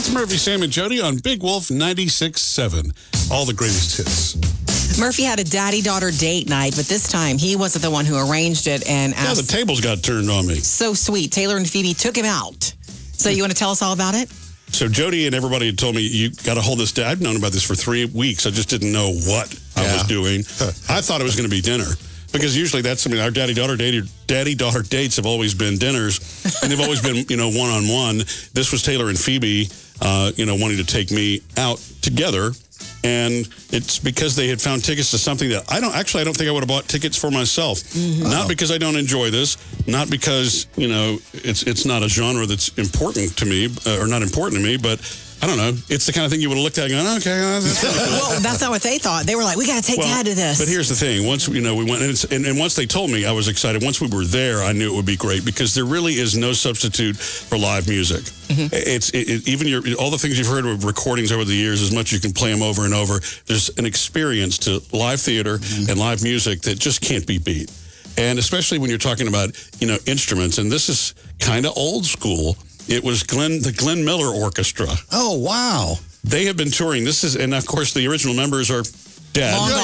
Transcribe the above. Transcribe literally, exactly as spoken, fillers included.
It's Murphy, Sam, and Jody on Big Wolf ninety-six seven. All the greatest hits. Murphy had a daddy-daughter date night, but this time he wasn't the one who arranged it and asked. Yeah, the tables got turned on me. So sweet. Taylor and Phoebe took him out. So you want to tell us all about it? So Jody and everybody had told me, you got to hold this down. I've known about this for three weeks. I just didn't know what yeah. I was doing. I thought it was going to be dinner. Because usually that's, I mean, our daddy-daughter date, daddy-daughter dates have always been dinners, and they've always been, you know, one-on-one. This was Taylor and Phoebe, uh, you know, wanting to take me out together, and it's because they had found tickets to something that I don't, actually, I don't think I would have bought tickets for myself. Mm-hmm. Not because I don't enjoy this, not because, you know, it's it's not a genre that's important to me, uh, or not important to me, but I don't know. It's the kind of thing you would have looked at and gone, okay. Uh, that's well, that's not what they thought. They were like, we got to take well, Dad to this. But here's the thing. Once, you know, we went, and, it's, and, and once they told me, I was excited. Once we were there, I knew it would be great because there really is no substitute for live music. Mm-hmm. It's it, it, even your all the things you've heard of recordings over the years, as much as you can play them over and over, there's an experience to live theater mm-hmm. and live music that just can't be beat. And especially when you're talking about, you know, instruments, and this is kind of old school. It was Glenn, the Glenn Miller Orchestra. Oh, wow. They have been touring. This is, and of course, the original members are dead. Long